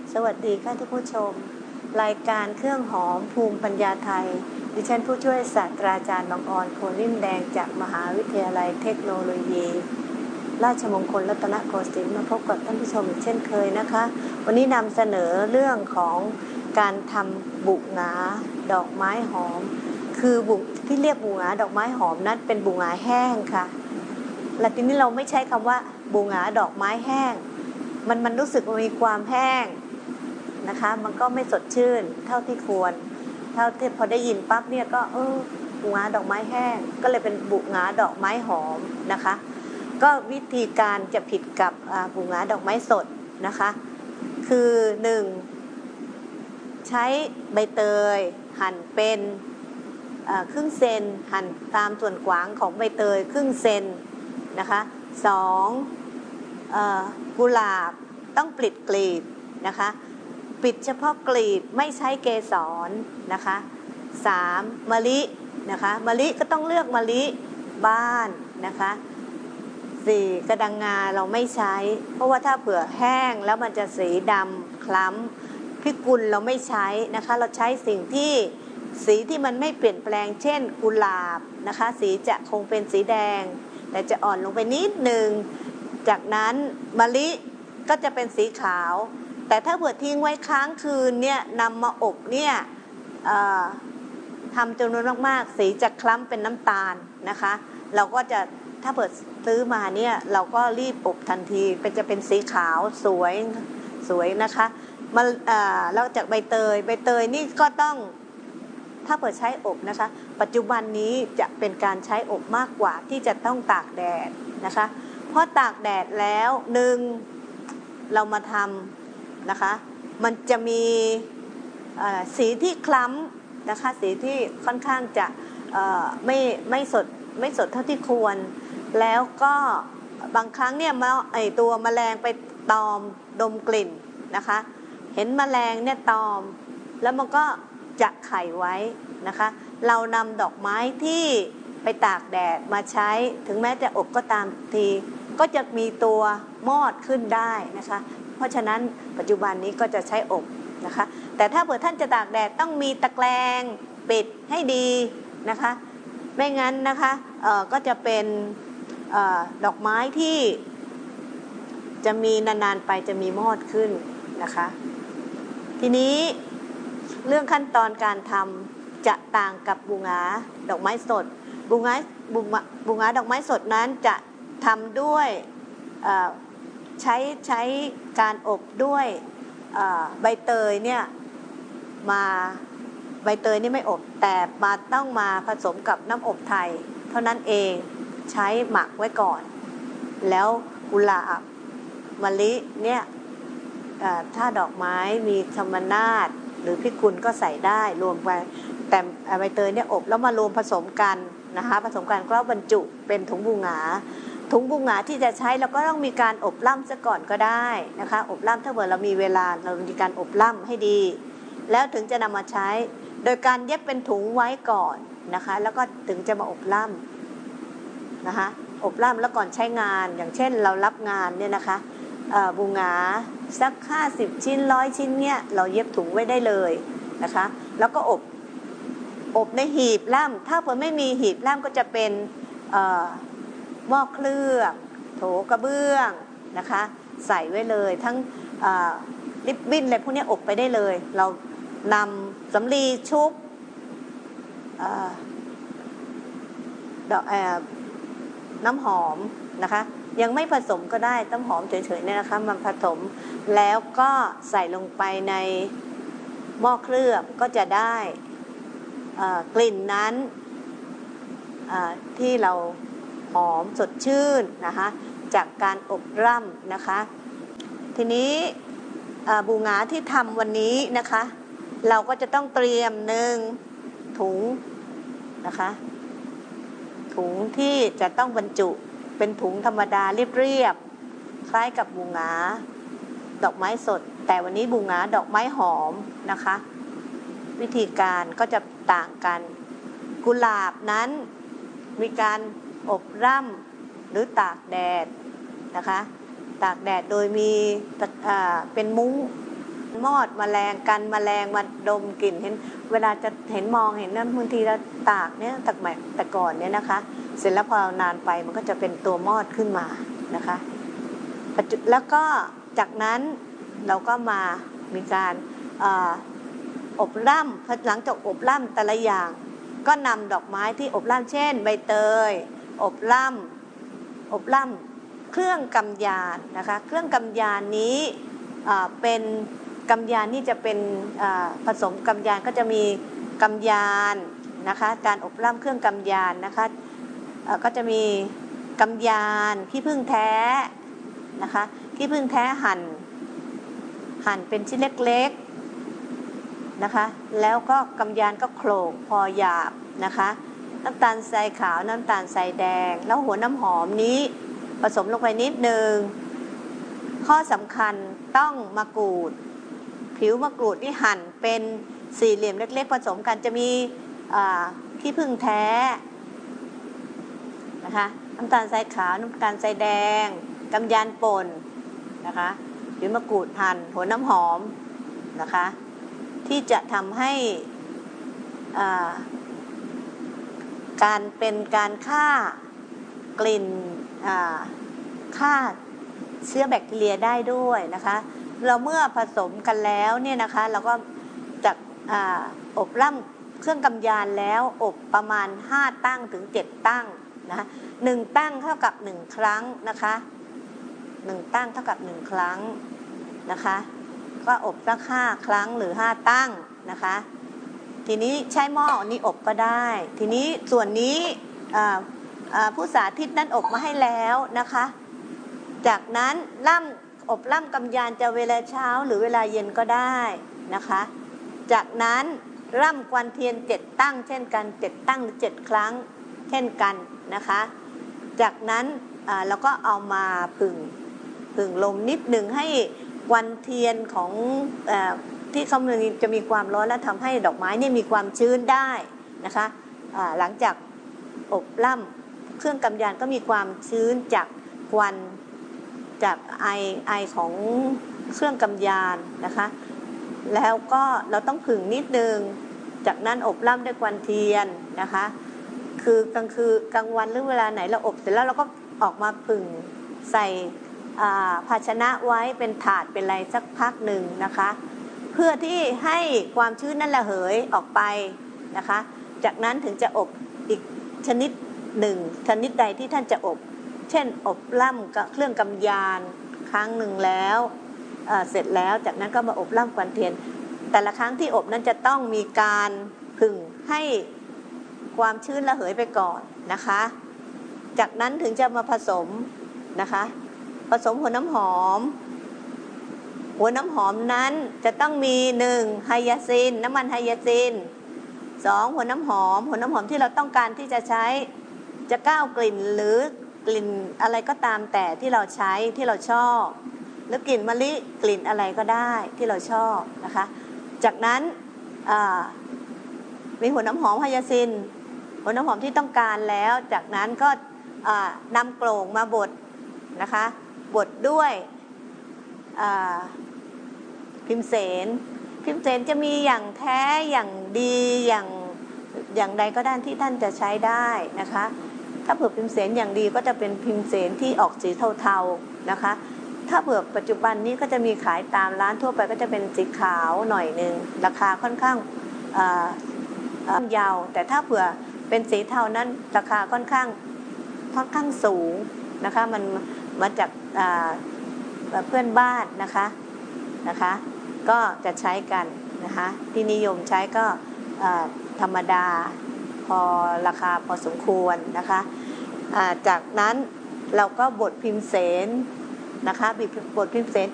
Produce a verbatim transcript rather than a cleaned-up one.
สวัสดีค่ะท่านผู้ชมรายการเครื่องหอมภูมิปัญญาไทยดิฉันผู้ช่วยศาสตราจารย์บางออนโพลิ่มแดงจากมหาวิทยาลัยเทคโนโลยีราชมงคลรัตนโกสินทร์มาพบกับท่านผู้ชมอีกเช่นเคยนะคะวันนี้นำเสนอเรื่องของการทำบุหงาดอกไม้หอมคือบุที่เรียกบุหงาดอกไม้หอมนั้นเป็นบุหงาแห้งค่ะและทีนี้เราไม่ใช้คำว่าบุหงาดอกไม้แห้งมันมันรู้สึกมีความแห้งนะคะมันก็ไม่สดชื่นเท่าที่ควรเท่าที่พอได้ยินปั๊บเนี่ยก็เออบุหงาดอกไม้แห้งก็เลยเป็นบุหงาดอกไม้หอมนะคะก็วิธีการจะผิดกับบุหงาดอกไม้สดนะคะคือหนึ่งใช้ใบเตยหั่นเป็นครึ่งเซนหั่นตามส่วนขวางของใบเตยครึ่งเซนนะคะสองกุหลาบต้องปลิดกลีบนะคะปิดเฉพาะกลีบไม่ใช้เกสรนะคะสามมะลินะคะมะลิก็ต้องเลือกมะลิบ้านนะคะสี่กระดังงาเราไม่ใช้เพราะว่าถ้าเผื่อแห้งแล้วมันจะสีดำคล้ำพิกุลเราไม่ใช้นะคะเราใช้สิ่งที่สีที่มันไม่เปลี่ยนแปลงเช่นกุหลาบนะคะสีจะคงเป็นสีแดงแต่จะอ่อนลงไปนิดนึงจากนั้นมะลิก็จะเป็นสีขาวแต่ถ้าเผื่อทิ้งไว้ค้างคืนเนี่ยนำมาอบเนี่ยทำจำนวนมากๆสีจะคล้ำเป็นน้ำตาลนะคะเราก็จะถ้าเผื่อซื้อมาเนี่ยเราก็รีบอบทันทีเป็นจะเป็นสีขาวสวยสวยนะคะมาแล้วจากใบเตยใบเตยนี่ก็ต้องถ้าเผื่อใช้อบนะคะปัจจุบันนี้จะเป็นการใช้อบมากกว่าที่จะต้องตากแดดนะคะเพราะตากแดดแล้วหนึ่งเรามาทำนะคะมันจะมีสีที่คล้ำนะคะสีที่ค่อนข้างจะไม่ไม่สดไม่สดเท่าที่ควรแล้วก็บางครั้งเนี่ยมาไอตัวแมลงไปตอมดมกลิ่นนะคะเห็นแมลงเนี่ยตอมแล้วมันก็จะไข่ไว้นะคะเรานำดอกไม้ที่ไปตากแดดมาใช้ถึงแม้จะอบก็ตามทีก็จะมีตัวมอดขึ้นได้นะคะเพราะฉะนั้นปัจจุบันนี้ก็จะใช้อบนะคะแต่ถ้าเผื่อท่านจะตากแดดต้องมีตะแกรงปิดให้ดีนะคะไม่งั้นนะคะเอ่อก็จะเป็นเอ่อดอกไม้ที่จะมีนานๆไปจะมีมอดขึ้นนะคะทีนี้เรื่องขั้นตอนการทำจะต่างกับบุหงาดอกไม้สดบุหงาบุหงาดอกไม้สดนั้นจะทำด้วยใช้ใช้การอบด้วยใบเตยเนี่ยมาใบเตยนี่ไม่อบแต่มาต้องมาผสมกับน้ำอบไทยเท่านั้นเองใช้หมักไว้ก่อนแล้วกุหลาบมะลิเนี่ยถ้าดอกไม้มีธรรมนาฏหรือพิกุลก็ใส่ได้รวมไปแต่ใบเตยเนี่ยอบแล้วมารวมผสมกันนะคะผสมกันก็บรรจุเป็นถุงบุหงาถุงบุหงาที่จะใช้เราก็ต้องมีการอบล่ำซะก่อนก็ได้นะคะอบล่ำถ้าเกิดเรามีเวลาเรามีการอบล่ำให้ดีแล้วถึงจะนำมาใช้โดยการเย็บเป็นถุงไว้ก่อนนะคะแล้วก็ถึงจะมาอบล่ำนะคะอบล่ำแล้วก่อนใช้งานอย่างเช่นเรารับงานเนี่ยนะคะบุหงาสักห้าสิบชิ้นร้อยชิ้นเนี่ยเราเย็บถุงไว้ได้เลยนะคะแล้วก็อบอบในหีบล่ำถ้าเผื่อไม่มีหีบล่ำก็จะเป็นหม้อเคลือบโถกระเบื้องนะคะใส่ไว้เลยทั้งริบบิ้นอะไรพวกนี้อบไปได้เลยเรานำสำลีชุบดอกน้ำหอมนะคะยังไม่ผสมก็ได้น้ำหอมเฉยๆเนี่ยนะคะมันผสมแล้วก็ใส่ลงไปในหม้อเคลือบก็จะได้กลิ่นนั้นที่เราหอมสดชื่นนะคะจากการอบร่ำนะคะทีนี้บุหงาที่ทำวันนี้นะคะเราก็จะต้องเตรียมหนึ่งถุงนะคะถุงที่จะต้องบรรจุเป็นถุงธรรมดาเรียบๆคล้ายกับบุหงาดอกไม้สดแต่วันนี้บุหงาดอกไม้หอมนะคะวิธีการก็จะต่างกันกุหลาบนั้นมีการอบร่ำหรือตากแดดนะคะตากแดดโดยมีเป็นมุ้งมอดแมลงกันแมลงมาดมกลิ่นเห็นเวลาจะเห็นมองเห็นนะบางทีเราตากเนี่ยตากใหม่แต่ก่อนเนี่ยนะคะเสร็จแล้วพอนานไปมันก็จะเป็นตัวมอดขึ้นมานะคะแล้วก็จากนั้นเราก็มามีการอบล่ำหลังจากอบล่ำแต่ละอย่างก็นำดอกไม้ที่อบล่ำเช่นใบเตยอบล่ำอบล่ำเครื่องกำยานนะคะเครื่องกำยานนี้เป็นกำยานนี่จะเป็นผสมกำยานก็จะมีกำยานนะคะการอบล่ำเครื่องกำยานนะคะก็จะมีกำยานขี้ผึ้งแท้นะคะขี้ผึ้งแท้หั่นหั่นเป็นชิ้นเล็กๆนะคะแล้วก็กำยานก็โขลกพอหยาบนะคะน้ำตาลทรายขาวน้ำตาลทรายแดงแล้วหัวน้ำหอมนี้ผสมลงไปนิดนึงข้อสำคัญต้องมะกรูดผิวมะกรูดที่หั่นเป็นสี่เหลี่ยมเล็กๆผสมกันจะมีขี้ผึ้งแท้นะคะน้ำตาลทรายขาวน้ำตาลทรายแดงกำยานป่นนะคะผิวมะกรูดหั่นหัวน้ำหอมนะคะที่จะทำให้การเป็นการฆ่ากลิ่นฆ่าเชื้อแบคทีเรียได้ด้วยนะคะเราเมื่อผสมกันแล้วเนี่ยนะคะเราก็จากอบล่ำเครื่องกำยานแล้วอบประมาณห้าตั้งถึงเจ็ดตั้งนะหนึ่งตั้งเท่ากับหนึ่งครั้งนะคะหนึ่งตั้งเท่ากับหนึ่งครั้งนะคะก็อบสักห้าครั้งหรือห้าตั้งนะคะทีนี้ใช้หม้อนี้อบก็ได้ทีนี้ส่วนนี้ผู้สาธิตนั้นอบมาให้แล้วนะคะจากนั้นล่ำอบล่ำกำยานจะเวลาเช้าหรือเวลาเย็นก็ได้นะคะจากนั้นร่ำควันเทียนเจ็ดตั้งเช่นกันเจ็ดตั้งหรือเจ็ดครั้งเช่นกันนะคะจากนั้นเราก็เอามาผึ่งผึ่งลมนิดหนึ่งให้ควันเทียนของที่เขาจะมีความร้อนและทำให้ดอกไม้นี่มีความชื้นได้นะคะหลังจากอบล่ำเครื่องกำยานก็มีความชื้นจากควันจากไอไอของเครื่องกำยานนะคะแล้วก็เราต้องผึ่งนิดนึงจากนั้นอบล่ำด้วยควันเทียนนะคะคือกลางคืนกลางวันหรือเวลาไหนเราอบเสร็จแล้วเราก็ออกมาผึ่งใส่ภาชนะไว้เป็นถาดเป็นอะไรสักพักหนึ่งนะคะเพื่อที่ให้ความชื้นนั้นระเหยออกไปนะคะจากนั้นถึงจะอบอีกชนิดหนึ่งชนิดใดที่ท่านจะอบเช่นอบล่ำกับเครื่องกำยานครั้งหนึ่งแล้วเ, เสร็จแล้วจากนั้นก็มาอบล่ำควันเทียนแต่ละครั้งที่อบนั้นจะต้องมีการผึ่งให้ความชื้นระเหยไปก่อนนะคะจากนั้นถึงจะมาผสมนะคะผสมหัวน้ำหอมหัวน้ำหอมนั้นจะต้องมีหนึ่งไฮยาซินน้ำมันไฮยาซินสองหัวน้ำหอมหัวน้ำหอมที่เราต้องการที่จะใช้จะก้าวกลิ่นหรือกลิ่นอะไรก็ตามแต่ที่เราใช้ที่เราชอบหรือกลิ่นมะลิกลิ่นอะไรก็ได้ที่เราชอบนะคะจากนั้นมีหัวน้ำหอมไฮยาซินหัวน้ำหอมที่ต้องการแล้วจากนั้นก็นำโกลงมาบดนะคะบดด้วยพิมเสนพิมเสนจะมีอย่างแท้อย่างดีอย่างอย่างใดก็ได้ที่ท่านจะใช้ได้นะคะถ้าเผื่อพิมเสนอย่างดีก็จะเป็นพิมเสนที่ออกสีเทาๆนะคะถ้าเผื่อปัจจุบันนี้ก็จะมีขายตามร้านทั่วไปก็จะเป็นสีขาวหน่อยนึงราคาค่อนข้างยาวแต่ถ้าเผื่อเป็นสีเทานั้นราคาค่อนข้างค่อนข้างสูงนะคะมันมาจากเพื่อนบ้านนะคะนะคะก็จะใช้กันนะคะที่นิยมใช้ก็ธรรมดาพอราคาพอสมควรนะคะจากนั้นเราก็บดพิมเสนนะคะบดพิมเสน